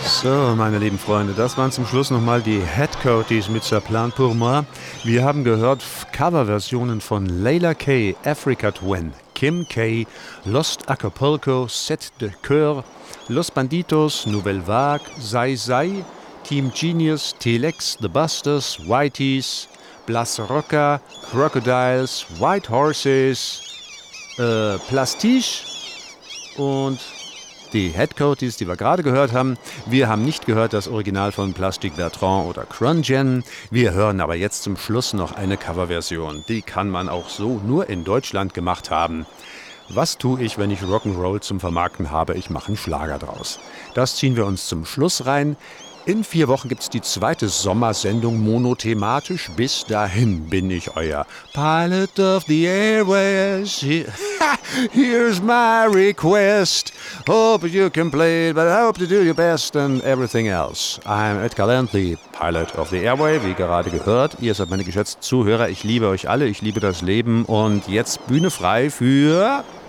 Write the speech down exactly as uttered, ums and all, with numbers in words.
So, meine lieben Freunde, das waren zum Schluss nochmal die Headcoaties mit Ce Plan pour moi. Wir haben gehört Coverversionen von Layla K, Africa Twin, Kim K, Lost Acapulco, Set de Coeur, Los Banditos, Nouvelle Vague, Zai Zai, Team Genius, Telex, The Busters, Whiteys, Blas Rocca, Crocodiles, White Horses, äh, Plastiche und die Headcoaties, die wir gerade gehört haben. Wir haben nicht gehört das Original von Plastic Bertrand oder Crungen. Wir hören aber jetzt zum Schluss noch eine Coverversion. Die kann man auch so nur in Deutschland gemacht haben. Was tue ich, wenn ich Rock'n'Roll zum Vermarkten habe? Ich mache einen Schlager draus. Das ziehen wir uns zum Schluss rein. In vier Wochen gibt es die zweite Sommersendung monothematisch. Bis dahin bin ich euer Pilot of the Airways. Here's my request. Hope you can play it, but I hope to do your best and everything else. I'm Ed Gallant, the Pilot of the Airway, wie gerade gehört. Ihr seid meine geschätzten Zuhörer. Ich liebe euch alle, ich liebe das Leben. Und jetzt Bühne frei für